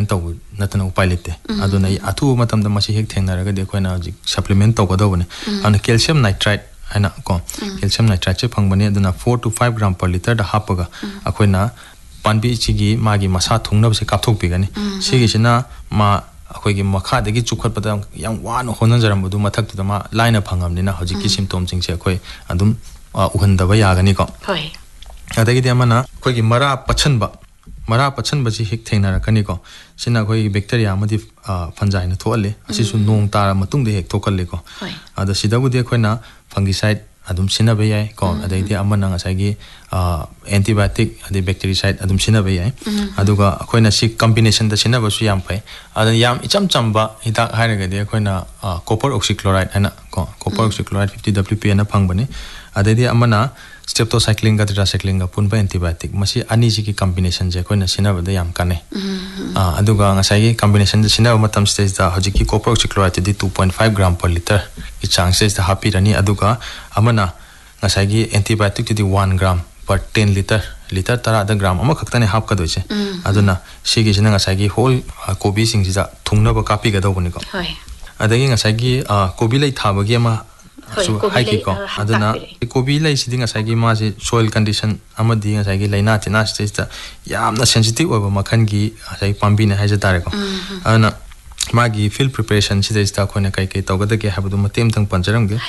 tꯧbu natana upai lete aduna athu matamda masi hek thengnaraga de khoina ji supplement tawgadawne ana calcium nitrate ana ko calcium nitrate che phangbani aduna 4 to 5 gram per liter da hapaga akhoina panbi chigi magi masa thungnab se kapthok bigani sigi sina ma akhoi makha dagi chukhat pada yang wan honan jaram budu mathak tu ma line phangam nina hoji ki symptom jing che akhoi adum uhanda ba yagani ko hoi adagi de amana akhoi gi mara pachan ba ji hik theina rakani ko sina akhoi bacteria amadi fungi na thoale asi su nong tara matung de hek thokalle ko ada sida bu de khoina fungicide adum sina ba yai ko adai de amana ngasai gi antibiotic adi bactericide adum sina ba yai aduga akoina si combination da sina ba su yam pai adan yam icham chamba hidak hairaga de akoina copper oxychloride ana ko copper oxychloride 50 WP na phangbani adai de amana streptocycline ga tetracycline ga punba antibiotic masi ani ji ki combination je akoina sina ba da yam kane aduga ngasai gi combination da sina matam stage da hojiki copper oxychloride di 2.5 gram per liter ki chances da happy rani aduga amana ngasai gi antibiotic di 1 gram per 10 liter tara da gram ama khaktane hap ka doise aduna sigi jina ngasai gi whole kobi sing ji da thungna ba kapi ga do bani ko hoi adagi ngasai gi kobi lai thaba gi ama so hai ki ko aduna kobi lai siding ngasai gi ma ji soil condition amadi ngasai gi laina tina stage da yamna sensitive oba makhan gi ngasai pambi ne haja tare ko aduna magi field preparation stage da khona kai kai tawgada ke habdu matem tang pancharam ge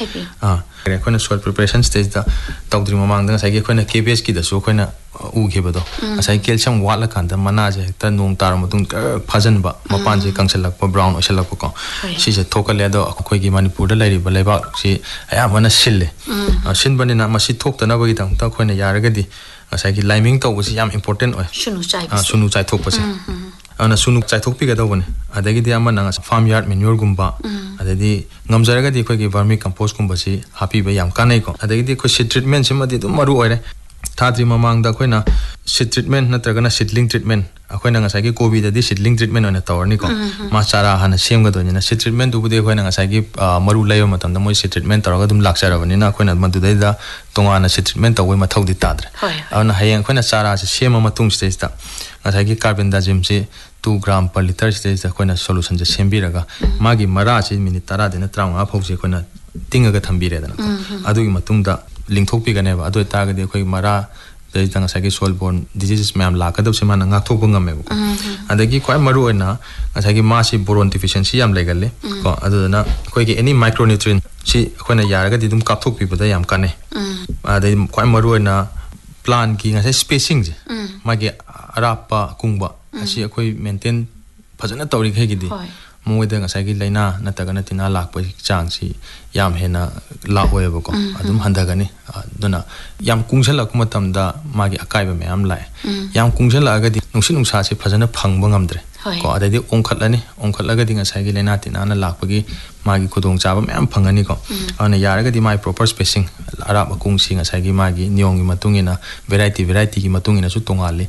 re khona soil preparation stage da tawdri mamang da sai ge khona KBS ki da so khona u ge bado sai calcium wala kan da mana je ta nong tar matung phajan ba mapan je kangselak pa brown oselak ko si je thokale do khoi gi manipur da lairi ba laiba si aya mana sille sin bani na masi thok ta na ba gi tang ta khona yaraga di sai gi liming to si yam important oi sunu chai thok pa se ana sunu chai thok pi ga do bane adagi di amana farm yard manure gumba adadi ngamjaraga di khoi gi vermi compost gumba si happy ba yam kanai ko adagi di khoi seed treatment sim adi dum maru oire thadri mamang da khoina seed treatment natragana seedling treatment akhoina ngasai gi kobi da di seedling treatment ona tawrni ko ma chara hana sem ga do ni na seed treatment du bude khoina ngasai gi maru layo matam da moi seed treatment tawraga dum laksara bani na khoina madu dai da tongana seed treatment tawai mathau di tadre ana hayang khoina chara se sema matung stage da ngasai gi carbendazim se 2 gram per liter stage da khoina solution je sembiraga magi mara chi minute tara de na traunga phau se khoina tingaga thambire da na adugi matungda lingthok pi gane ba adu ta ga de khoi mara dai tang sa gi soil borne diseases ma'am la ka do se mana nga thok bu ngam me ko adagi khoi maru na asa gi ma si boron deficiency yam legalle ko adu na khoi gi any micronutrient si khoina yaraga di dum kap thok pi ba yam kane adai khoi maru na plant gi nga spacing je magi arapa kungba asi khoi maintain phajana tawri khai gi di moida nga sai gi laina nataga na tina lak pa chang si yam hena la hoye ko adum handa gani duna yam kungshala kuma tamda magi akai ba meam lai yam kungshala ga di nungsin nungsa se phajana phangba ngamdre ko adadi ongkhatlani ga di nga sai gi laina tina na lak pa gi magi khudong chaba meam phangani ko ana yaraga di mai proper spacing arab kung si nga sai gi magi niong gi matungina variety gi matungina su tongali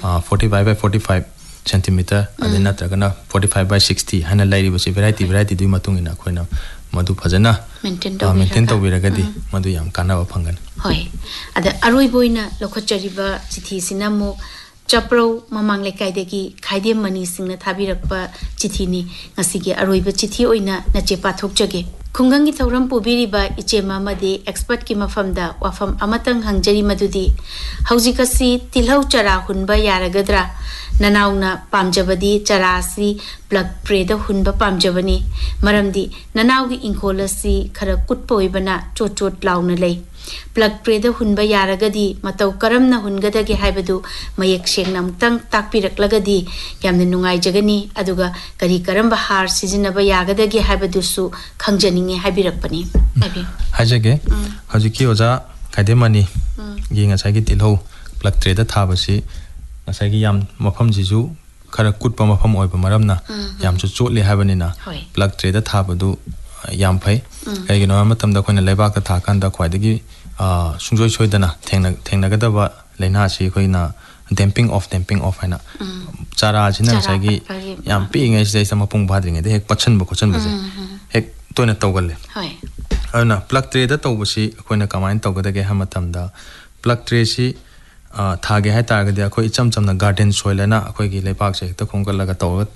45 by 45 centimeter adena tragana 45 by 60 hana lairi basi variety du matungina khoina madu phajana maintain to biragadi madu yam kana ba phangan hoi ada aroi boina lokhochariba chithi sinamu chapro mamang lekai degi khaide mani singna thabirakpa chithi ni ngasigi aroiba chithi oina nache pathok jage khungangi thauram pubiriba ichema made expert ki mafamda wafam amatang hangjari madudi haujikasi tilhau chara hunba yaragadra nanauna pamjabadi charasi plug preda hunba pamjabani maramdi nanaugi inkolasi khara kutpoibana chot launa lei plug preda hunba yaragadi matau karamna hungadagi haibadu mayek sengnam tang takpiraklagadi yamna nungai jagani aduga kari karamba har sizinaba yagadagi haibadu su khangjaninge haibirakpani hajage hajiki oja kaidemani ginga sagi tilho plug preda thabasi ngasagi yam mafam jisu khara kutpa mafam oiba maramna yam chu chotli habanina plug trade thabadu yam phai kaigino matamda khoina lebak ta thakan da khwaidagi sungjoi soidana thengna ga da ba leina si khoina damping off haina chara jina ngasagi yam pi ngai sei sama pung bhadringe de hek pachan ba je hek toina tawgalle ana plug trade tawbasi khoina kamain tawgada ge hamatamda plug trade si thage hai targa de akhoi cham chamna garden soil na akhoi gi lepak se ta khongkal laga taw